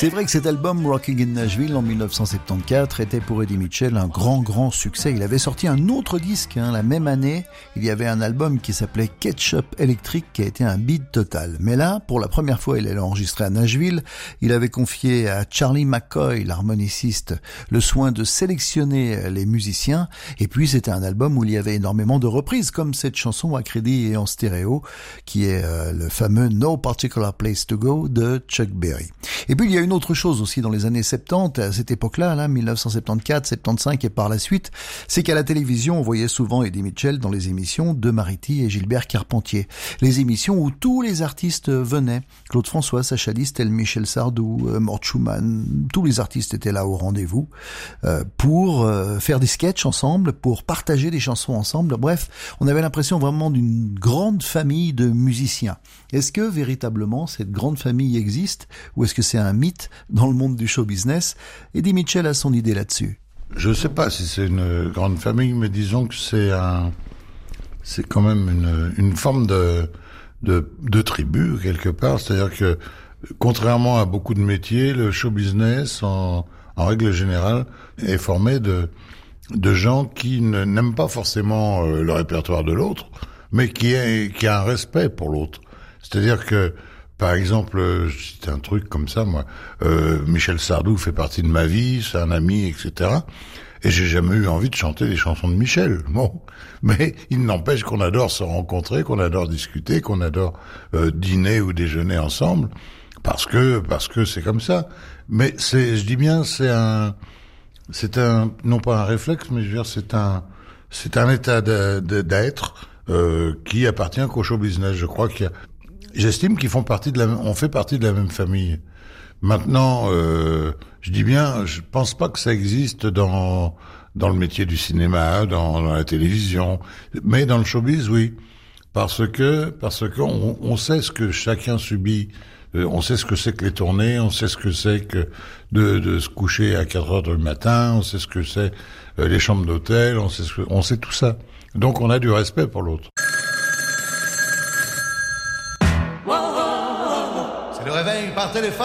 C'est vrai que cet album Rocking in Nashville en 1974 était pour Eddie Mitchell un grand succès. Il avait sorti un autre disque la même année. Il y avait un album qui s'appelait Ketchup Electric qui a été un bide total. Mais là, pour la première fois, il allait enregistrer à Nashville. Il avait confié à Charlie McCoy, l'harmoniciste, le soin de sélectionner les musiciens. Et puis c'était un album où il y avait énormément de reprises, comme cette chanson à crédit et en stéréo, qui est le fameux No Particular Place to Go de Chuck Berry. Et puis il y a une autre chose aussi dans les années 70, à cette époque-là, 1974, 75 et par la suite, c'est qu'à la télévision, on voyait souvent Eddie Mitchell dans les émissions de Mariti et Gilbert Carpentier. Les émissions où tous les artistes venaient. Claude François, Sacha Distel, Michel Sardou, Mort Schumann, tous les artistes étaient là au rendez-vous pour faire des sketchs ensemble, pour partager des chansons ensemble. Bref, on avait l'impression vraiment d'une grande famille de musiciens. Est-ce que véritablement cette grande famille existe ou est-ce que c'est un mythe dans le monde du show business? Eddie Mitchell a son idée là-dessus. Je ne sais pas si c'est une grande famille, mais disons que c'est quand même une forme de tribu quelque part. C'est-à-dire que contrairement à beaucoup de métiers, le show business en règle générale est formé de gens qui n'aiment pas forcément le répertoire de l'autre, mais qui a un respect pour l'autre. C'est-à-dire que, par exemple, c'est un truc comme ça, moi, Michel Sardou fait partie de ma vie, c'est un ami, etc. Et j'ai jamais eu envie de chanter des chansons de Michel. Bon, mais il n'empêche qu'on adore se rencontrer, qu'on adore discuter, qu'on adore dîner ou déjeuner ensemble, parce que c'est comme ça. Mais je dis bien, c'est un non pas un réflexe, mais je veux dire c'est un état d'être qui appartient qu'au show business. Je crois j'estime qu'ils on fait partie de la même famille. Maintenant, je dis bien, je pense pas que ça existe dans le métier du cinéma, dans la télévision, mais dans le showbiz, oui, parce que on sait ce que chacun subit. On sait ce que c'est que les tournées, on sait ce que c'est que de se coucher à 4 heures du matin, on sait ce que c'est les chambres d'hôtel, on sait tout ça. Donc on a du respect pour l'autre. C'est le réveil par téléphone.